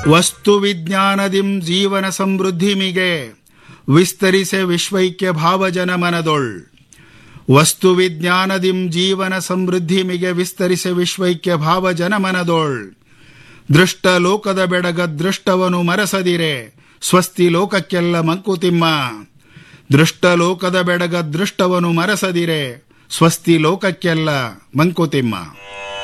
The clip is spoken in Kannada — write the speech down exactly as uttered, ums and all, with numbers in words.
ವಸ್ತು ವಿಜ್ಞಾನದಿಂ ಜೀವನ ಸಮೃದ್ಧಿಮಿಗೆ ವಿಸ್ತರಿಸೆ ವಿಶ್ವೈಕ್ಯ ಭಾವಜನ ಮನದೊಳ್. ವಸ್ತು ವಿಜ್ಞಾನದಿಂ ಜೀವನ ಸಮೃದ್ಧಿಮಿಗೆ ವಿಸ್ತರಿಸೆ ವಿಶ್ವೈಕ್ಯ ಭಾವಜನ ಮನದೊಳ್. ದೃಷ್ಟ ಲೋಕದ ಬೆಡಗ ದೃಷ್ಟವನು ಮರಸದಿರೆ ಸ್ವಸ್ತಿ ಲೋಕಕ್ಕೆಲ್ಲ ಮಂಕುತಿಮ್ಮ. ದೃಷ್ಟ ಲೋಕದ ಬೆಡಗ ದೃಷ್ಟವನು ಮರಸದಿರೆ ಸ್ವಸ್ತಿ ಲೋಕಕ್ಕೆಲ್ಲ ಮಂಕುತಿಮ್ಮ.